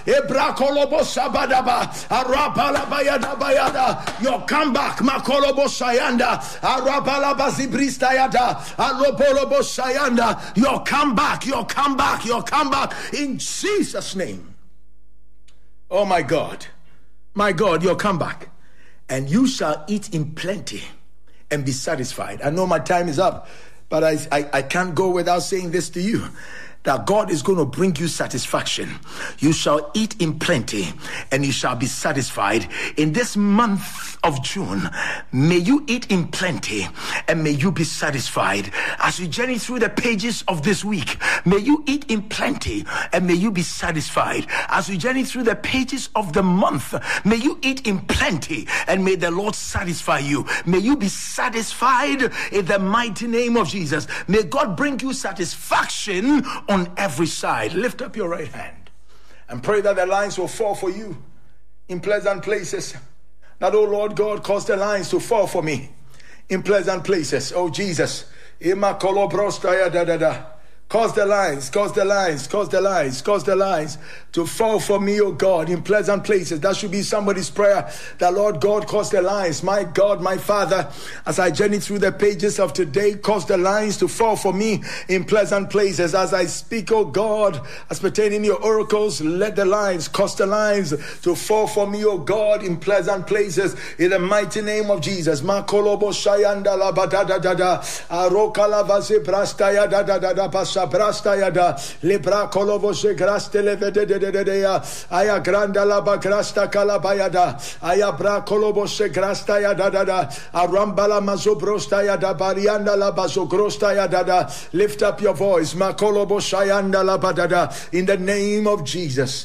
Ebrakolobo Sabadaba, Arapalabayada Bayada, your comeback, Makolobo Sayanda, Arapalaba Zibristayada, Alopolobo Sayanda, your comeback, in Jesus' name. Oh my God, your comeback. And you shall eat in plenty and be satisfied. I know my time is up, but I can't go without saying this to you. That God is going to bring you satisfaction. You shall eat in plenty and you shall be satisfied. In this month of June, may you eat in plenty and may you be satisfied. As you journey through the pages of this week, may you eat in plenty and may you be satisfied. As you journey through the pages of the month, may you eat in plenty and may the Lord satisfy you. May you be satisfied in the mighty name of Jesus. May God bring you satisfaction on every side. Lift up your right hand and pray that the lines will fall for you in pleasant places. That, oh Lord God, cause the lines to fall for me in pleasant places. Oh Jesus, cause the lines to fall for me, oh God, in pleasant places. That should be somebody's prayer. That Lord God, cause the lines, my God, my Father, as I journey through the pages of today, cause the lines to fall for me in pleasant places. As I speak, oh God, as pertaining to your oracles, let the lines, cause the lines to fall for me, oh God, in pleasant places. In the mighty name of Jesus. Makolobo shayanda la badadada, arokala vase brastaya dadada pasa brastaya da, lebra kolobo se graste levede aya granda la bagrasta kalabayada, aya bra kolobo se grasta ya da arambala mazobrosta ya da barianda la bazogrosta ya da. Lift up your voice, makolobo shayanda la badada, in the name of Jesus.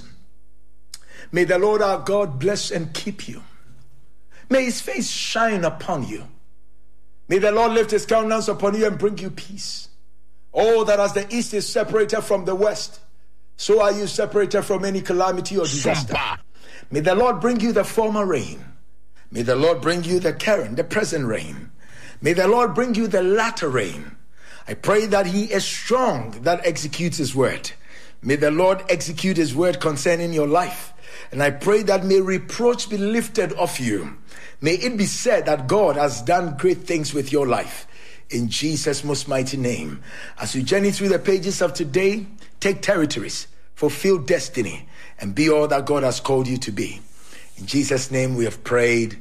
May the Lord our God bless and keep you. May his face shine upon you. May the Lord lift his countenance upon you and bring you peace. Oh, that as the east is separated from the west, so are you separated from any calamity or disaster. May the Lord bring you the former rain. May the Lord bring you the current, the present rain. May the Lord bring you the latter rain. I pray that he is strong that executes his word. May the Lord execute his word concerning your life. And I pray that may reproach be lifted off you. May it be said that God has done great things with your life. In Jesus' most mighty name. As you journey through the pages of today, take territories, fulfill destiny, and be all that God has called you to be. In Jesus' name we have prayed.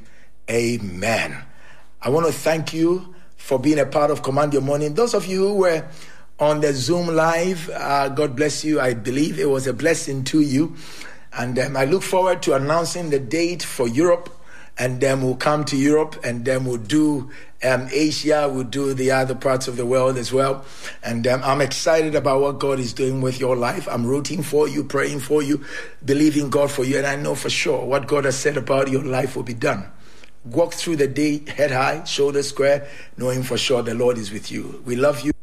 Amen. I want to thank you for being a part of Command Your Morning. Those of you who were on the Zoom live, God bless you. I believe it was a blessing to you. And I look forward to announcing the date for Europe. And then we'll come to Europe, and then we'll do Asia, we'll do the other parts of the world as well. And I'm excited about what God is doing with your life. I'm rooting for you, praying for you, believing God for you. And I know for sure what God has said about your life will be done. Walk through the day, head high, shoulders square, knowing for sure the Lord is with you. We love you.